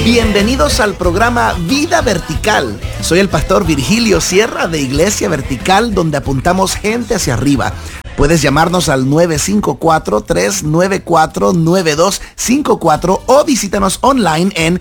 Bienvenidos al programa Vida Vertical. Soy el pastor Virgilio Sierra de Iglesia Vertical, donde apuntamos gente hacia arriba. Puedes llamarnos al 954-394-9254 o visítanos online en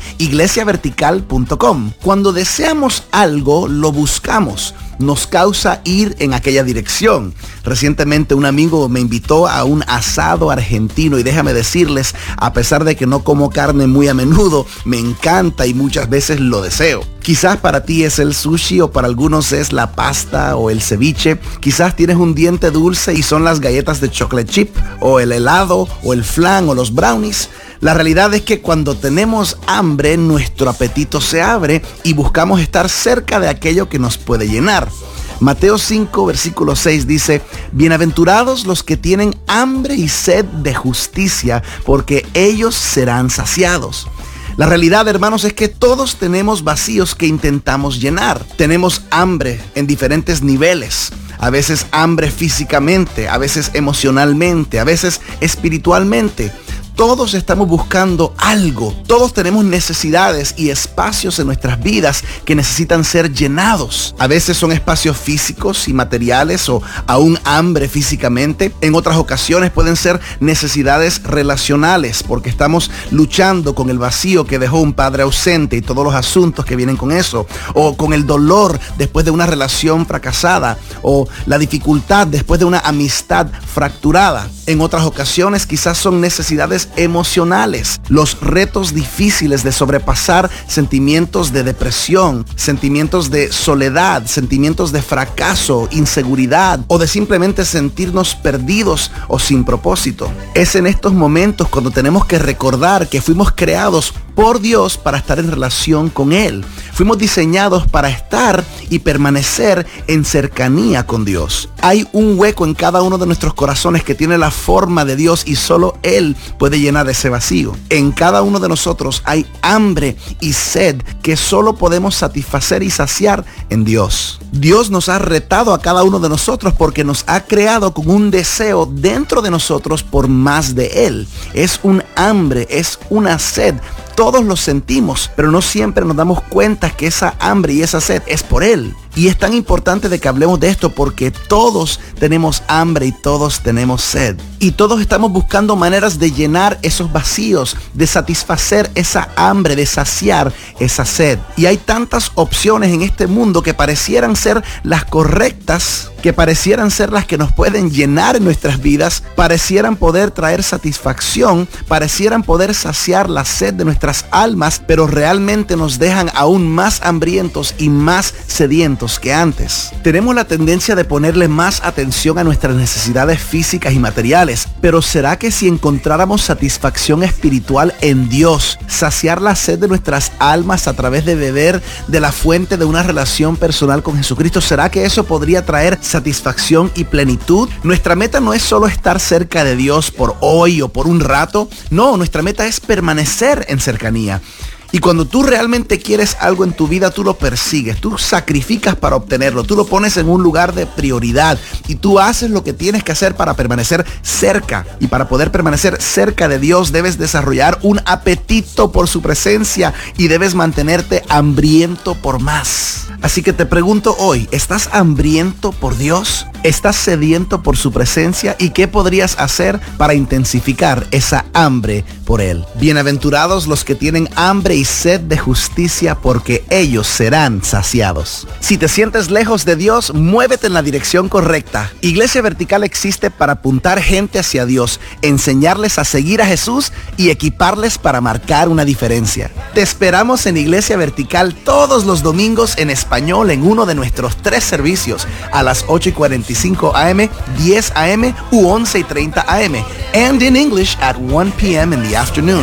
iglesiavertical.com. Cuando deseamos algo, lo buscamos. Nos causa ir en aquella dirección. Recientemente un amigo me invitó a un asado argentino y déjame decirles, a pesar de que no como carne muy a menudo, me encanta y muchas veces lo deseo. Quizás para ti es el sushi o para algunos es la pasta o el ceviche. Quizás tienes un diente dulce y son las galletas de chocolate chip o el helado o el flan o los brownies. La realidad es que cuando tenemos hambre, nuestro apetito se abre y buscamos estar cerca de aquello que nos puede llenar. Mateo 5, versículo 6 dice, bienaventurados los que tienen hambre y sed de justicia, porque ellos serán saciados. La realidad, hermanos, es que todos tenemos vacíos que intentamos llenar. Tenemos hambre en diferentes niveles. A veces hambre físicamente, a veces emocionalmente, a veces espiritualmente. Todos estamos buscando algo. Todos tenemos necesidades y espacios en nuestras vidas que necesitan ser llenados. A veces son espacios físicos y materiales o aún hambre físicamente. En otras ocasiones pueden ser necesidades relacionales porque estamos luchando con el vacío que dejó un padre ausente y todos los asuntos que vienen con eso. O con el dolor después de una relación fracasada. O la dificultad después de una amistad fracturada. En otras ocasiones quizás son necesidades emocionales, los retos difíciles de sobrepasar sentimientos de depresión, sentimientos de soledad, sentimientos de fracaso, inseguridad o de simplemente sentirnos perdidos o sin propósito. Es en estos momentos cuando tenemos que recordar que fuimos creados por Dios para estar en relación con Él. Fuimos diseñados para estar y permanecer en cercanía con Dios. Hay un hueco en cada uno de nuestros corazones que tiene la forma de Dios y solo Él puede llenar ese vacío. En cada uno de nosotros hay hambre y sed que solo podemos satisfacer y saciar en Dios. Dios nos ha retado a cada uno de nosotros porque nos ha creado con un deseo dentro de nosotros por más de Él. Es un hambre, es una sed. Todos lo sentimos, pero no siempre nos damos cuenta que esa hambre y esa sed es por Él. Y es tan importante de que hablemos de esto porque todos tenemos hambre y todos tenemos sed. Y todos estamos buscando maneras de llenar esos vacíos, de satisfacer esa hambre, de saciar esa sed. Y hay tantas opciones en este mundo que parecieran ser las correctas, que parecieran ser las que nos pueden llenar en nuestras vidas, parecieran poder traer satisfacción, parecieran poder saciar la sed de nuestras almas, pero realmente nos dejan aún más hambrientos y más sedientos que antes. Tenemos la tendencia de ponerle más atención a nuestras necesidades físicas y materiales, pero ¿será que si encontráramos satisfacción espiritual en Dios, saciar la sed de nuestras almas a través de beber de la fuente de una relación personal con Jesucristo, ¿será que eso podría traer satisfacción y plenitud? Nuestra meta no es solo estar cerca de Dios por hoy o por un rato, no, nuestra meta es permanecer en cercanía. Y cuando tú realmente quieres algo en tu vida, tú lo persigues, tú sacrificas para obtenerlo, tú lo pones en un lugar de prioridad y tú haces lo que tienes que hacer para permanecer cerca. Y para poder permanecer cerca de Dios debes desarrollar un apetito por su presencia y debes mantenerte hambriento por más. Así que te pregunto hoy, ¿estás hambriento por Dios? ¿Estás sediento por su presencia? ¿Y qué podrías hacer para intensificar esa hambre por Él? Bienaventurados los que tienen hambre y sed de justicia, porque ellos serán saciados. Si te sientes lejos de Dios, muévete en la dirección correcta. Iglesia Vertical existe para apuntar gente hacia Dios, enseñarles a seguir a Jesús y equiparles para marcar una diferencia. Te esperamos en Iglesia Vertical todos los domingos en español en uno de nuestros 3 servicios a las 8:45 a.m., 10 a.m. u 11:30 a.m. and in English at 1 p.m. in the afternoon.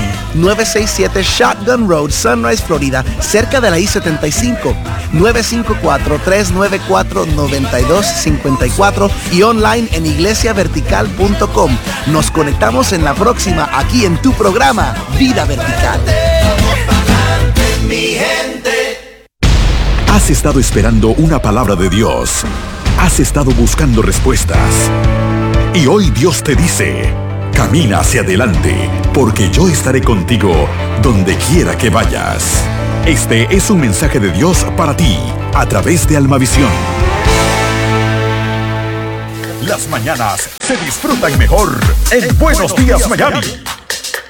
967 Shotgun Road, Sunrise, Florida, cerca de la I-75. 954-394-9254 y online en iglesiavertical.com. Nos conectamos en la próxima aquí en tu programa Vida Vertical. Has estado esperando una palabra de Dios. Has estado buscando respuestas. Y hoy Dios te dice: Camina hacia adelante, porque yo estaré contigo donde quiera que vayas. Este es un mensaje de Dios para ti, a través de Almavisión. Las mañanas se disfrutan mejor en Buenos Días, Miami.